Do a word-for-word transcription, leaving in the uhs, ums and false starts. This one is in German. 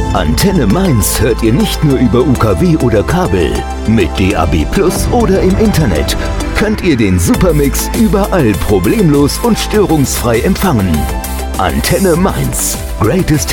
Antenne Mainz hört ihr nicht nur über U K W oder Kabel. Mit D A B Plus oder im Internet könnt ihr den Supermix überall problemlos und störungsfrei empfangen. Antenne Mainz. Greatest